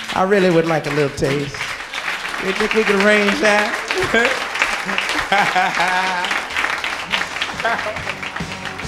I really would like a little taste. You think we can arrange that?